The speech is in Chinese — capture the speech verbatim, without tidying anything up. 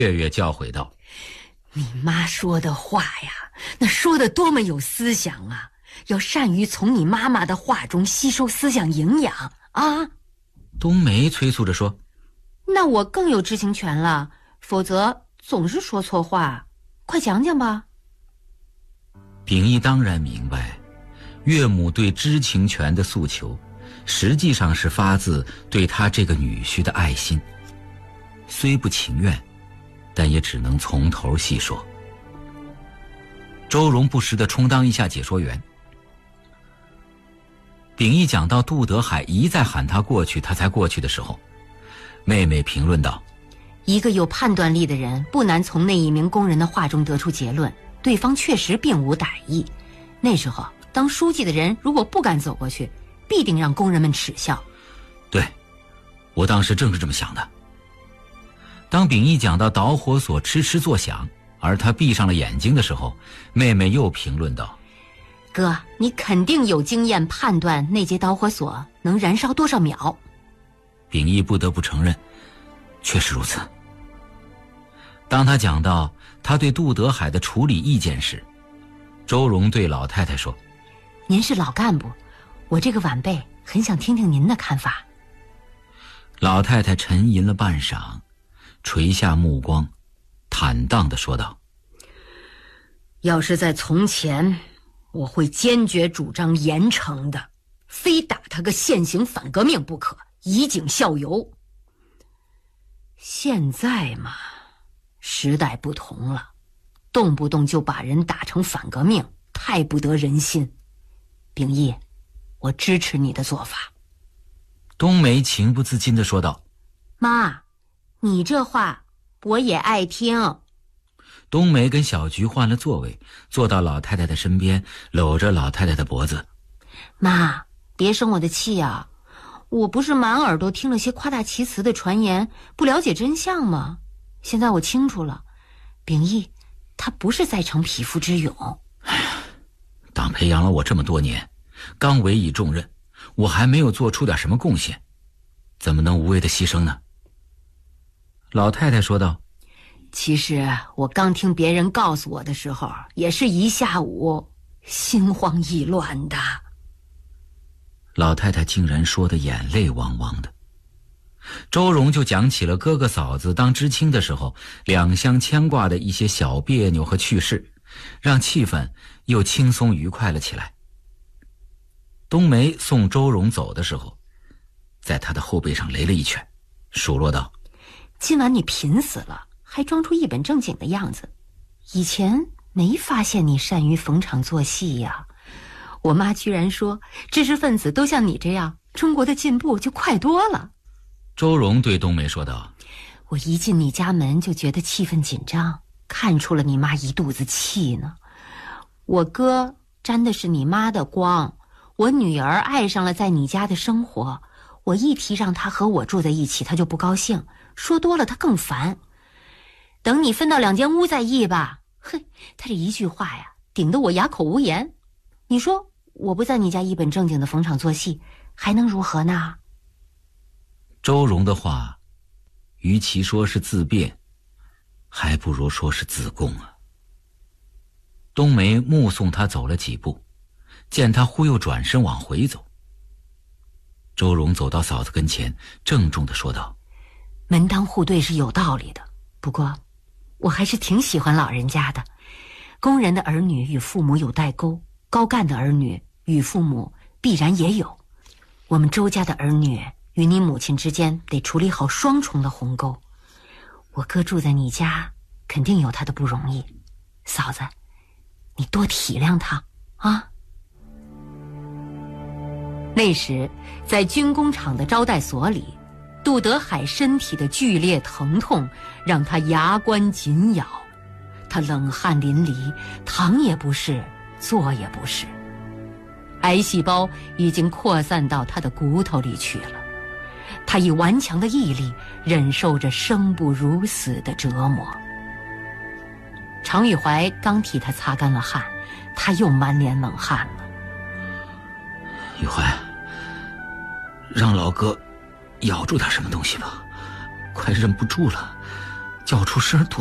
月月教诲道： 你妈说的话呀，那说的多么有思想啊，要善于从你妈妈的话中吸收思想营养啊。 冬梅催促着说： 那我更有知情权了，否则总是说错话，快讲讲吧。 秉义当然明白，岳母对知情权的诉求实际上是发自对他这个女婿的爱心，虽不情愿，但也只能从头细说。周荣不时地充当一下解说员。秉义讲到杜德海一再喊他过去他才过去的时候，妹妹评论道： 一个有判断力的人不难从那一名工人的话中得出结论，对方确实并无歹意。那时候当书记的人如果不敢走过去，必定让工人们耻笑。 对，我当时正是这么想的。当秉义讲到导火索痴痴作响，而他闭上了眼睛的时候，妹妹又评论道： 哥，你肯定有经验判断那节导火索能燃烧多少秒。 秉义不得不承认，确实如此。当他讲到他对杜德海的处理意见时，周荣对老太太说： 您是老干部，我这个晚辈很想听听您的看法。 老太太沉吟了半晌，垂下目光，坦荡地说道： 要是在从前，我会坚决主张严惩的，非打他个现行反革命不可，以儆效尤。现在嘛，时代不同了，动不动就把人打成反革命，太不得人心。秉义，我支持你的做法。 冬梅情不自禁地说道： 妈，你这话我也爱听。 冬梅跟小菊换了座位，坐到老太太的身边，搂着老太太的脖子。 妈，别生我的气啊，我不是满耳朵听了些夸大其词的传言，不了解真相吗？现在我清楚了，秉义他不是在逞匹夫之勇。 哎呀，党培养了我这么多年，刚委以重任，我还没有做出点什么贡献，怎么能无谓的牺牲呢？老太太说道： 其实我刚听别人告诉我的时候，也是一下午心慌意乱的。 老太太竟然说得眼泪汪汪的。周荣就讲起了哥哥嫂子当知青的时候两相牵挂的一些小别扭和趣事，让气氛又轻松愉快了起来。冬梅送周荣走的时候，在他的后背上擂了一拳，数落道： 今晚你贫死了，还装出一本正经的样子，以前没发现你善于逢场作戏呀。我妈居然说知识分子都像你这样，中国的进步就快多了。 周荣对冬梅说道： 我一进你家门就觉得气氛紧张，看出了你妈一肚子气呢。我哥沾的是你妈的光，我女儿爱上了在你家的生活，我一提让她和我住在一起，她就不高兴，说多了她更烦。等你分到两间屋再议吧。哼，她这一句话呀，顶得我哑口无言。你说我不在你家一本正经的逢场作戏，还能如何呢？ 周荣的话，与其说是自辩，还不如说是自供啊。冬梅目送他走了几步，见他忽又转身往回走。周荣走到嫂子跟前，郑重地说道： 门当户对是有道理的，不过我还是挺喜欢老人家的。工人的儿女与父母有代沟，高干的儿女与父母必然也有。我们周家的儿女与你母亲之间得处理好双重的鸿沟。我哥住在你家，肯定有他的不容易。嫂子，你多体谅他啊。那时在军工厂的招待所里，杜德海身体的剧烈疼痛让他牙关紧咬，他冷汗淋漓，躺也不是，坐也不是，癌细胞已经扩散到他的骨头里去了。他以顽强的毅力忍受着生不如死的折磨。常玉怀刚替他擦干了汗，他又满脸冷汗了。 玉怀，让老哥咬住点什么东西吧，快忍不住了， 叫出声，